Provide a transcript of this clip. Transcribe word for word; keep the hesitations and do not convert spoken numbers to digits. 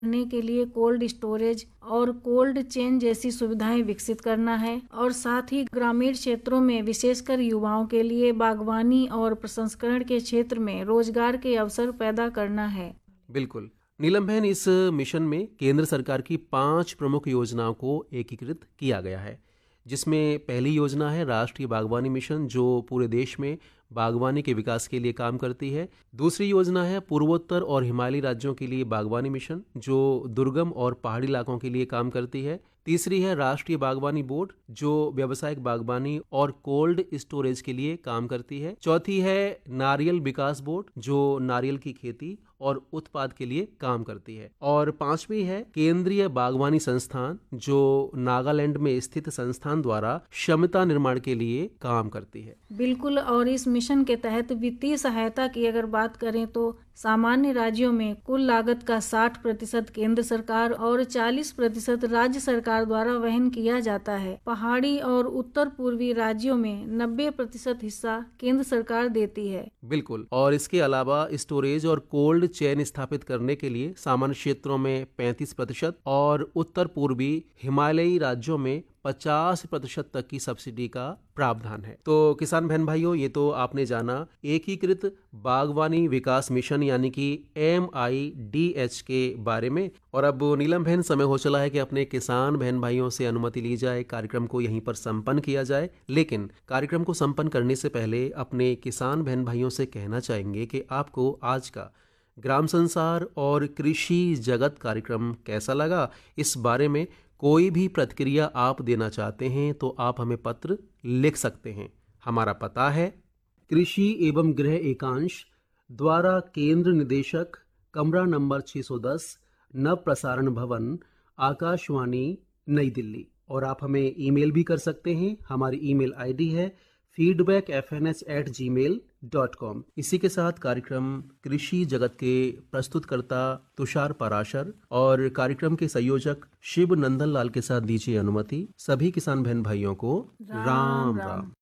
करने के लिए कोल्ड स्टोरेज और कोल्ड चेन जैसी सुविधाएं विकसित करना है और साथ ही ग्रामीण क्षेत्रों में विशेषकर युवाओं के लिए बागवानी और प्रसंस्करण के क्षेत्र में रोजगार के अवसर पैदा करना है। बिल्कुल नीलम बहन, इस मिशन में केंद्र सरकार की पांच प्रमुख योजनाओं को एकीकृत किया गया है, जिसमें पहली योजना है राष्ट्रीय बागवानी मिशन, जो पूरे देश में बागवानी के विकास के लिए काम करती है। दूसरी योजना है पूर्वोत्तर और हिमालयी राज्यों के लिए बागवानी मिशन, जो दुर्गम और पहाड़ी इलाकों के लिए काम करती है। तीसरी है राष्ट्रीय बागवानी बोर्ड, जो व्यावसायिक बागवानी और कोल्ड स्टोरेज के लिए काम करती है। चौथी है नारियल विकास बोर्ड, जो नारियल की खेती और उत्पाद के लिए काम करती है। और पांचवी है केंद्रीय बागवानी संस्थान, जो नागालैंड में स्थित संस्थान द्वारा क्षमता निर्माण के लिए काम करती है। बिल्कुल, और इस मिशन के तहत वित्तीय सहायता की अगर बात करें तो सामान्य राज्यों में कुल लागत का साठ प्रतिशत केंद्र सरकार और चालीस प्रतिशत राज्य सरकार द्वारा वहन किया जाता है। पहाड़ी और उत्तर पूर्वी राज्यों में नब्बे प्रतिशत हिस्सा केंद्र सरकार देती है। बिल्कुल, और इसके अलावा स्टोरेज और कोल्ड चेन स्थापित करने के लिए सामान्य क्षेत्रों में पैंतीस प्रतिशत और उत्तर पूर्वी हिमालयी राज्यों में पचास प्रतिशत तक की सब्सिडी का प्रावधान है। तो किसान बहन भाइयों, ये तो आपने जाना एकीकृत बागवानी विकास मिशन यानी कि एम आई डी एच के बारे में। और अब नीलम बहन, समय हो चला है कि अपने किसान बहन भाइयों से अनुमति ली जाए, कार्यक्रम को यहीं पर संपन्न किया जाए। लेकिन कार्यक्रम को संपन्न करने से पहले अपने किसान बहन भाइयों से कहना चाहेंगे कि आपको आज का ग्राम संसार और कृषि जगत कार्यक्रम कैसा लगा। इस बारे में कोई भी प्रतिक्रिया आप देना चाहते हैं तो आप हमें पत्र लिख सकते हैं। हमारा पता है कृषि एवं गृह एकांश द्वारा केंद्र निदेशक, कमरा नंबर छह सौ दस, नव प्रसारण भवन, आकाशवाणी, नई दिल्ली। और आप हमें ईमेल भी कर सकते हैं। हमारी ईमेल आईडी है feedback F N H eight जी मेल डॉट कॉम। इसी के साथ कार्यक्रम कृषि जगत के प्रस्तुतकर्ता तुषार पराशर और कार्यक्रम के संयोजक शिव नंदन लाल के साथ दीजिए अनुमति। सभी किसान बहन भाइयों को राम राम, राम।